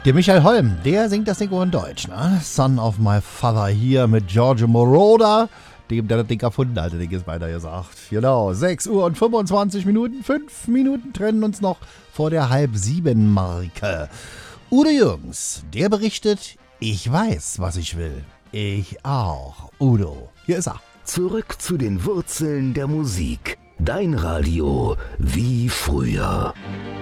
Der Michael Holm, der singt das Ding auch in Deutsch, ne? Son of My Father hier mit Giorgio Moroder, dem der das Ding erfunden hat, Ding ist weiter gesagt. Genau, 6 Uhr und 25 Minuten, 5 Minuten trennen uns noch vor der 6:30-Marke. Udo Jürgens, der berichtet, ich weiß, was ich will. Ich auch. Udo, hier ist er. Zurück zu den Wurzeln der Musik. Dein Radio wie früher.